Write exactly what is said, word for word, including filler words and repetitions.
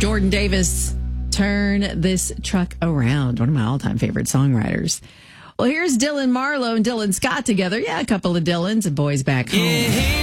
Jordan Davis, Turn This Truck Around, one of my all-time favorite songwriters. Well, here's Dylan Marlowe and Dylan Scott together. Yeah, a couple of Dylans and Boys Back Home. Yeah.